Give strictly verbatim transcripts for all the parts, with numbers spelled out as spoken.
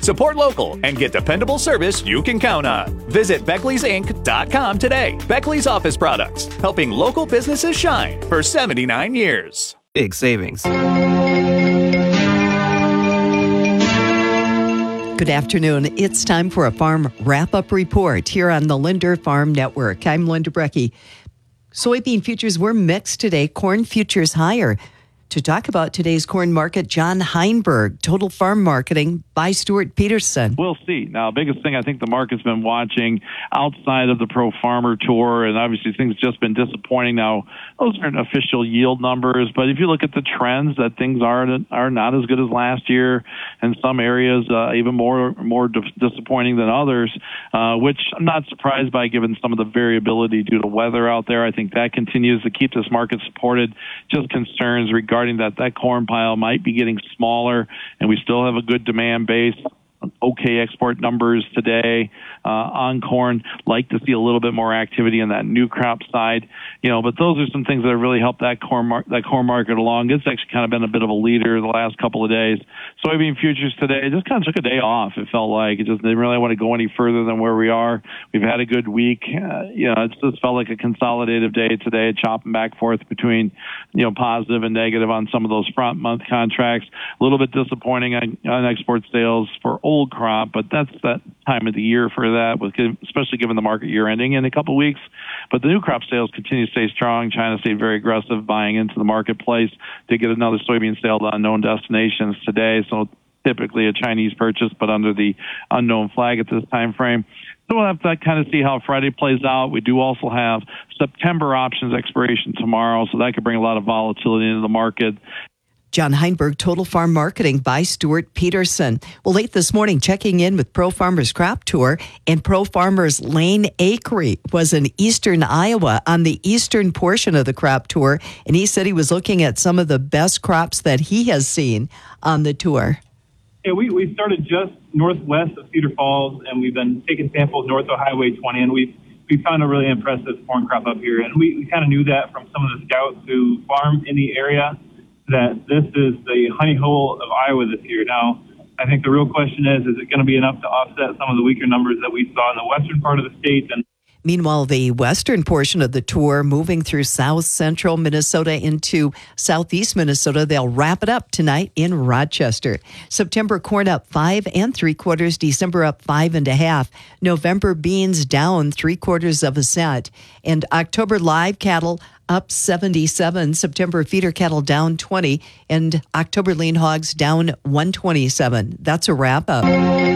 Support local and get dependable service you can count on. Visit Beckleys Inc dot com today. Beckleys Office Products, helping local businesses shine for seventy-nine years. Big savings. Good afternoon. It's time for a farm wrap-up report here on the Linder Farm Network. I'm Linda Brecky. Soybean futures were mixed today. Corn futures higher. To talk about today's corn market, John Heinberg, Total Farm Marketing by Stuart Peterson. We'll see. Now, biggest thing I think the market's been watching outside of the Pro Farmer Tour, and obviously things just been disappointing. Now, those aren't official yield numbers, but if you look at the trends, that things are are not as good as last year, and some areas uh, even more more dis- disappointing than others, uh, which I'm not surprised by given some of the variability due to weather out there. I think that continues to keep this market supported. Just concerns regarding that that corn pile might be getting smaller, and we still have a good demand base. Okay export numbers today uh, on corn. Like to see a little bit more activity on that new crop side, you know. But those are some things that have really helped that corn mar- that corn market along. It's actually kind of been a bit of a leader the last couple of days. Soybean futures today just kind of took a day off. It felt like it just didn't really want to go any further than where we are. We've had a good week. Uh, you know, it just felt like a consolidative day today, chopping back and forth between you know positive and negative on some of those front month contracts. A little bit disappointing on, on export sales for old crop, but that's that time of the year for that, with especially given the market year ending in a couple of weeks. But the new crop sales continue to stay strong. China stayed very aggressive buying into the marketplace. Did get another soybean sale to unknown destinations today, so typically a Chinese purchase, but under the unknown flag at this time frame. So we'll have to kind of see how Friday plays out. We do also have September options expiration tomorrow, so that could bring a lot of volatility into the market. John Heinberg, Total Farm Marketing by Stuart Peterson. Well, late this morning, checking in with Pro Farmers Crop Tour, and Pro Farmers Lane Acree was in eastern Iowa on the eastern portion of the crop tour, and he said he was looking at some of the best crops that he has seen on the tour. Yeah, we, we started just northwest of Cedar Falls, and we've been taking samples north of Highway twenty, and we've we found a really impressive corn crop up here. And we, we kind of knew that from some of the scouts who farm in the area, that this is the honey hole of Iowa this year. Now, I think the real question is, is it going to be enough to offset some of the weaker numbers that we saw in the western part of the state? And Meanwhile, the western portion of the tour, moving through south central Minnesota into southeast Minnesota, they'll wrap it up tonight in Rochester. September corn up five and three quarters, December up five and a half, November beans down three quarters of a cent, and October live cattle up seventy-seven, September feeder cattle down twenty, and October lean hogs down one twenty-seven. That's a wrap up.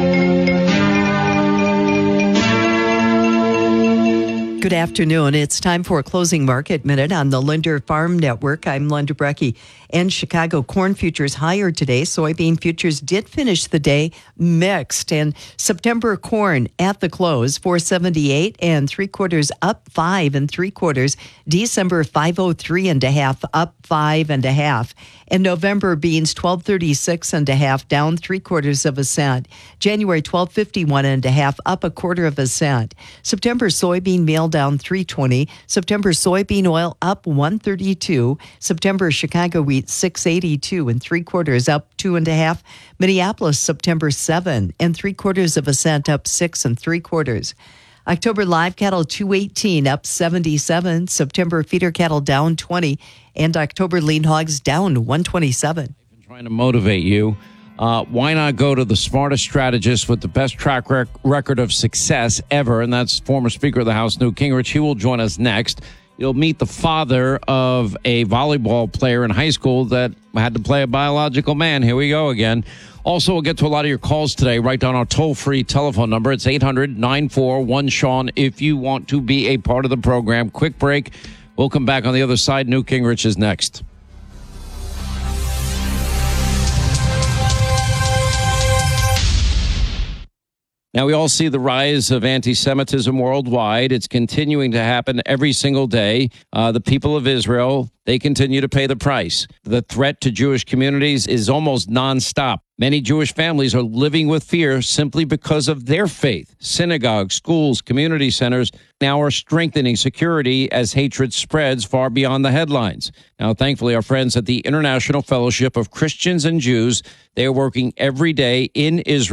Good afternoon. It's time for a closing market minute on the Linder Farm Network. I'm Linda Brecky. And Chicago corn futures higher today. Soybean futures did finish the day mixed. And September corn at the close, four seventy-eight and three quarters, up five and three quarters. December five oh three and a half, up five and a half. And November beans twelve thirty-six and a half, down three quarters of a cent. January twelve fifty-one and a half, up a quarter of a cent. September soybean meal down three twenty. September soybean oil up one thirty-two. September Chicago wheat six eighty-two and three quarters, up two and a half. Minneapolis September seven and three quarters of a cent, up six and three quarters. October live cattle two eighteen, up seventy-seven. September feeder cattle down twenty, and October lean hogs down one twenty-seven. I've been trying to motivate you. Uh, why not go to the smartest strategist with the best track rec- record of success ever? And that's former Speaker of the House, Newt Gingrich. He will join us next. You'll meet the father of a volleyball player in high school that had to play a biological man. Here we go again. Also, we'll get to a lot of your calls today. Write down our toll-free telephone number. It's eight hundred nine four one Sean if you want to be a part of the program. Quick break. We'll come back on the other side. Newt Gingrich is next. Now, we all see the rise of anti-Semitism worldwide. It's continuing to happen every single day. Uh, the people of Israel, they continue to pay the price. The threat to Jewish communities is almost nonstop. Many Jewish families are living with fear simply because of their faith. Synagogues, schools, community centers now are strengthening security as hatred spreads far beyond the headlines. Now, thankfully, our friends at the International Fellowship of Christians and Jews, they are working every day in Israel